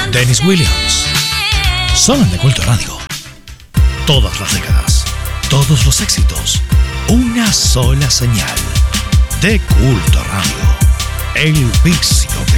Dennis Williams. Sonan de Culto Radio. Todas las décadas, todos los éxitos, una sola señal. De Culto Radio. El vicio de